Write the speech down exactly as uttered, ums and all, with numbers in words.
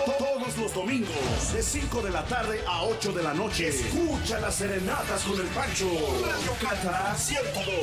Todos los domingos, de cinco de la tarde a ocho de la noche. Escucha las serenatas con el Pancho. Radio Cata ciento dos